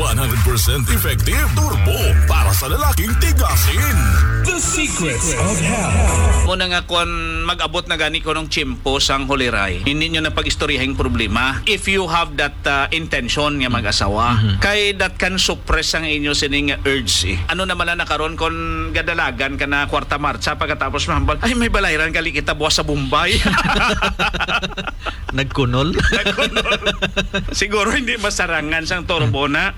100% effective turbo para sa lalaking tigasin. The Secrets of Health. Muna nga kung mag-abot na gani ko ng tiyempo sang huliray, hindi nyo na pag-istoryahing problema. If you have that intention nga mag-asawa, kay that can suppress ang inyo sining urge eh. Ano naman na nakaroon kung gadalagan ka na kwarta marcha pagkatapos mahambal, ay may balayran kali kita buwas sa Bombay. Nagkunol? Nagkunol. Siguro hindi masarangan sang turbo na.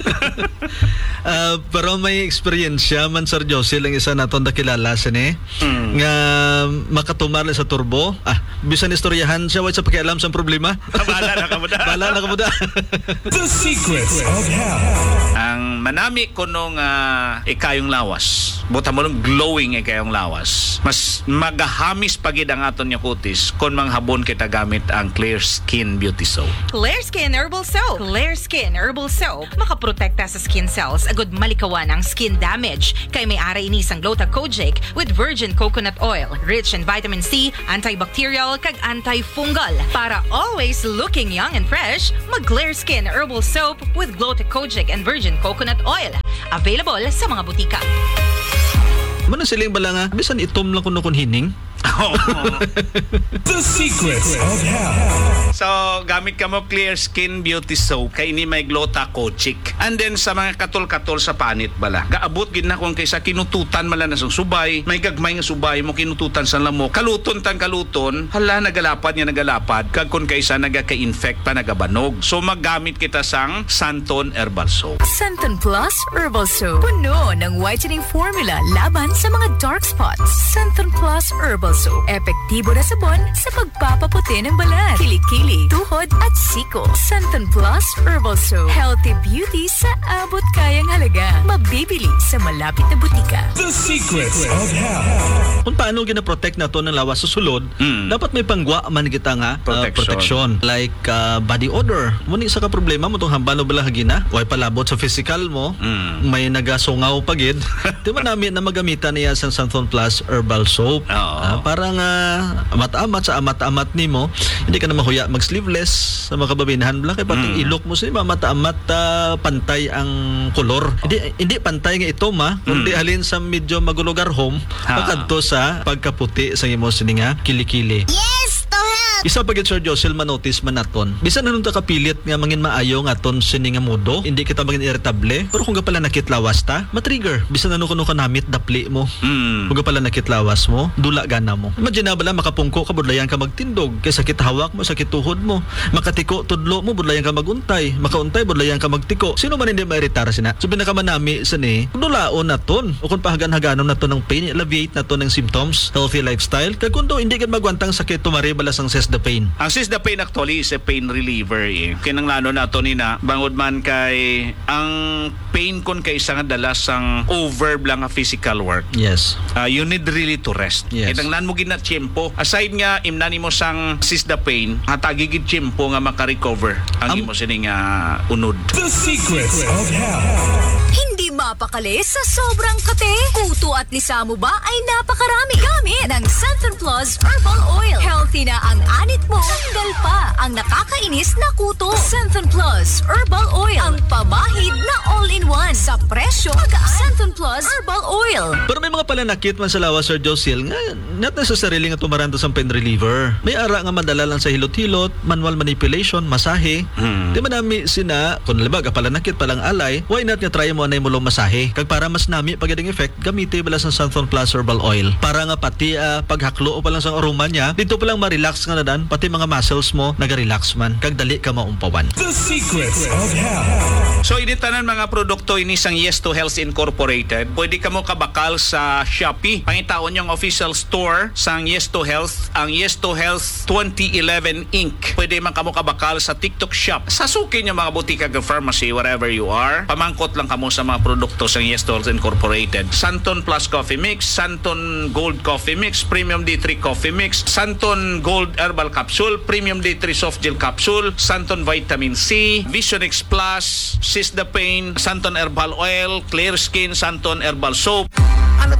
Pero may experiensya man Sir Josel ang isa naton nakilala sini nga makatumar sa turbo bisan istoryahan siya way sa pakialam sa problema. Bala na kamuda. The Secrets of Health. Ang manami ko nung ikayong lawas, buta mo nung glowing ikayong lawas, mas magahamis pagid ang aton niya kutis kung manghabon kita gamit ang Clear Skin Beauty Soap. Clear Skin Herbal Soap. Clear Skin Herbal Soap makaprotekta sa skin cells agud malikawan ang skin damage kay may ara ini sang Glota Kojic with virgin coconut oil rich in vitamin C, antibacterial kag antifungal para always looking young and fresh. Mag Clear Skin Herbal Soap with Glota Kojic and virgin coconut oil available sa mga butika. Mano siling bala nga bisan itom lang kuno kun hining. The Secrets of Health. So, gamit ka mo Clear Skin Beauty Soap kay ini may Glota Kojic. And then sa mga katol-katol sa panit bala. Gaabot gid na kung kaysa kinututan mala na sang subay, may gagmay nga subay mo kinututan sa lamok. Kaluton, hala nagalapad kag kung kaysa nagaka-infect pa nagabanog. So maggamit kita sang Santon Herbal Soap. Santon Plus Herbal Soap. Puno ng whitening formula laban sa mga dark spots. Santon Plus Herbal Soap. Epektibo na sabon sa pagpapaputi ng balat, kilikili, tuhod at siko. Santon Plus Herbal Soap. Healthy beauty sa abot kayang halaga. Mabibili sa malapit na butika. The Secrets of Health. Kung paano gina-protect na to ng lawas sa sulod, dapat may pangwa man kita nga protection. Like body odor. Muni sa ka problema mo tong hambalo bala hagina, way palabot sa physical mo, may nagasungaw pagid. Di man namin na magamitan niya sa Santon Plus Herbal Soap. Para nga amat-amat sa amat-amat nimo, hindi ka na mahuya mag-sleeveless sa mga kababinahan bala kay pati ilok mo sa amat-amat pantay ang kolor. Hindi pantay nga ito kundi halin sa medyo magulugar home pagkadto sa pagkaputi sa imo sininga kilikili. Yes, to help! Isa pagit Sir Josel manotis man naton. Bisan nanun ta kapilit nga mangin maayo nga ton sininga modo, hindi kita mangin irritable, pero kung pala nakitlawas ta, matrigger. Bisan nanu kuno kanamit dapli mo. Kung pala nakitlawas mo, dula gana mo. Imagine na bala makapungko ka budlayan ka magtindog, kay sakit hawak mo, sakit tuhod mo. Makatiko tudlo mo budlayan ka maguntay, makauntay budlayan ka magtiko. Sino man hindi mairitar sina? So pinakamanami sini, dulaon naton. O kung pahagan-haganon naton ng pain, alleviate naton ng symptoms, healthy lifestyle. Kay kundo hindi ka magwantang sakit tumari bala sang the pain. Ang the pain actually is a pain reliever eh. Kinanglano na ito nina, bangod man kay ang pain kon kay isang dalas sang over lang nga physical work. Yes. You need really to rest. Yes. Kitanglan mo gina tiyempo. Aside nga imnani mo sang the pain, hatagigid tiyempo nga maka-recover ang imo sining unod. The Secrets of Health. Hindi mapakali sa sobrang kate. Kuto at lisa mo ba ay napakarami. Gamit ng Santon Plus Herbal Oil. Healthy na ang anit mo. Tanggal pa ang nakakainis na kuto. Santon Plus Herbal Oil. Ang pamahid na all-in-one sa presyo. Santon Plus Herbal Oil. Pero may mga palanakit man sa lawas Sir Josel nga not necessarily nga tumaranto sa pain reliever. May ara nga madala lang sa hilot-hilot, manual manipulation, masahe. Di man nami sina kung libag palanakit palang alay, why not nga try mo anay mulong masahe? Kag para mas nami pagading effect, gamite bala sa Santon Plus Herbal Oil. Para nga pati paghaklo o palang sa aroma niya, dito palang ma-relax nga na dan, pati mga muscles mo naga-relax man. Kag dali ka maumpawan. The Secrets of Health. So initanan mga produkto ini sang Yes to Health Incorporated. Pwede ka mo kabakal sa Shopee. Pangitaon yung official store sang Yes to Health, ang Yes to Health 2011 Inc. Pwede man kamo kabakal sa TikTok shop. Sasukin yung mga butika ng pharmacy wherever you are. Pamangkot lang kamo sa mga produkto sang Yes to Health Incorporated. Santon Plus Coffee Mix, Santon Gold Coffee Mix, Premium D3 Coffee Mix, Santon Gold Herbal Capsule, Premium D3 Soft Gel Capsule, Santon Vitamin C, Vision X Plus, the Pain, Santon Herbal Oil, Clear Skin, Santon Herbal Soap. Alam mo ba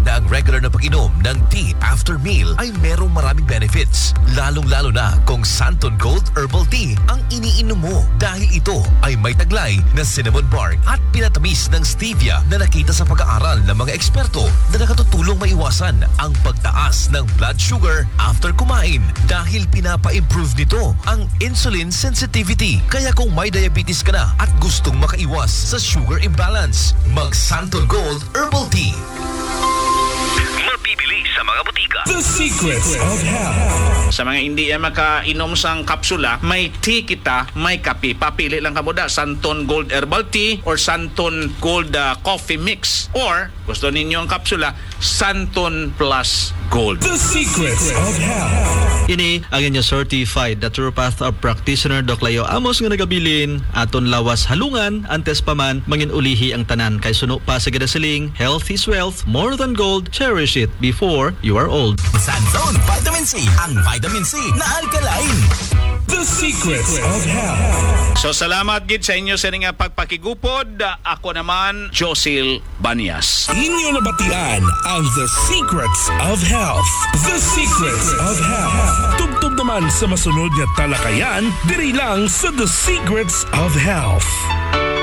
na ang regular na pag-inom ng tea after meal ay merong maraming benefits. Lalong-lalo na kung Santon Gold Herbal Tea ang iniinom mo dahil ito ay may taglay na cinnamon bark at pinatamis ng stevia na nakita sa pag-aaral ng mga eksperto na nakatutulong maiwasan ang pagtaas ng blood sugar after kumain dahil pinapa-improve nito ang insulin sensitivity. Kaya kung may diabetes ka na at gustong makaiwas sa sugar imbalance, mag Santon Gold Herbal Tea. Mabibili sa mga butika. The Secrets of Health. Sa mga hindi makainom sang kapsula, may tea kita, may kape. Papili lang kamo da Santon Gold Herbal Tea or Santon Gold Coffee Mix. Or, gusto ninyo ang kapsula, Santon Plus Gold. The Secrets of Health. Ini ang inyo certified naturopath or practitioner Doc Layo Amos nga nagabilin aton lawas halungan antes pa man mangin ulihi ang tanan kay suno pa sa gidasiling health is wealth, more than gold, cherish it before you are old. Santon Vitamin C, ang vitamin C na alkaline. The Secrets of Health. So salamat gid sa inyo sa nga pagpakigupod. Ako naman, Josil Banias. Inyo nabatian ang The Secrets of Health. The Secrets of Health. Tugtog naman sa masunod nga talakayan diri lang sa The Secrets of Health.